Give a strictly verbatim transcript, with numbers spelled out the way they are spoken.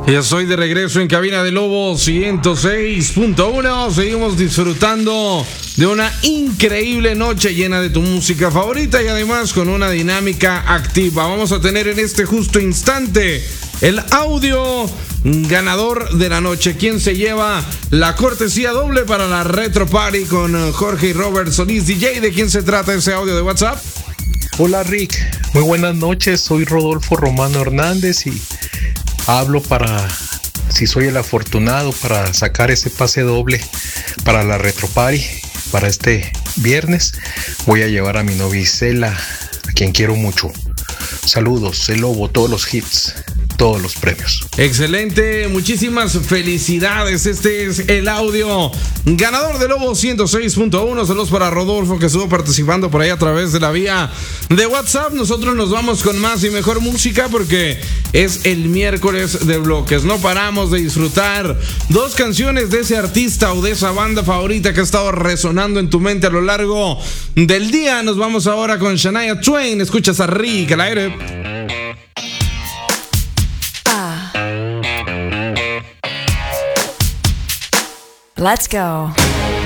Ya estoy de regreso en cabina de Lobo ciento seis punto uno. Seguimos disfrutando de una increíble noche llena de tu música favorita y además con una dinámica activa. Vamos a tener en este justo instante el audio ganador de la noche. ¿Quién se lleva la cortesía doble para la Retro Party con Jorge y Robert Solís D J? ¿De quién se trata ese audio de WhatsApp? Hola Rick, muy buenas noches. Soy Rodolfo Romano Hernández y hablo para, si soy el afortunado, para sacar ese pase doble para la Retro Party para este viernes. Voy a llevar a mi novia Isela, a quien quiero mucho. Saludos, el Lobo, todos los hits, todos los premios. Excelente, muchísimas felicidades. Este es el audio ganador de Lobo ciento seis punto uno. Saludos para Rodolfo, que estuvo participando por ahí a través de la vía de WhatsApp. Nosotros nos vamos con más y mejor música porque es el miércoles de bloques. No paramos de disfrutar dos canciones de ese artista o de esa banda favorita que ha estado resonando en tu mente a lo largo del día. Nos vamos ahora con Shania Twain. Escuchas a Rick al aire. Let's go.